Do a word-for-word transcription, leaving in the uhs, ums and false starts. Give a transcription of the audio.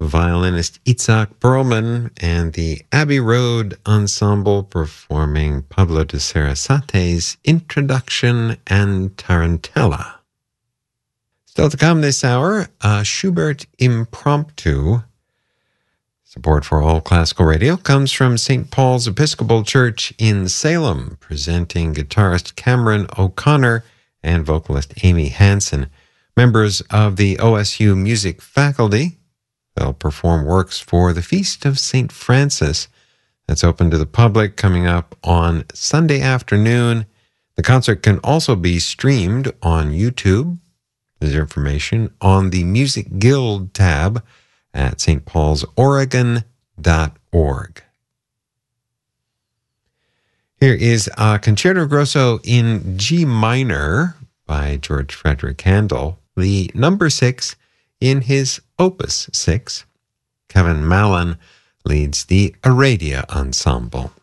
violinist Itzhak Perlman, and the Abbey Road Ensemble performing Pablo de Sarasate's Introduction and Tarantella. Still to come this hour, a Schubert Impromptu. Support for All Classical Radio comes from Saint Paul's Episcopal Church in Salem, presenting guitarist Cameron O'Connor and vocalist Amy Hansen, members of the O S U music faculty. They'll perform works for the Feast of Saint Francis. That's open to the public, coming up on Sunday afternoon. The concert can also be streamed on YouTube. There's information on the Music Guild tab at s t pauls oregon dot org. Here is a Concerto Grosso in G minor by George Frederick Handel, the number six in his Opus six. Kevin Mallon leads the Aradia Ensemble.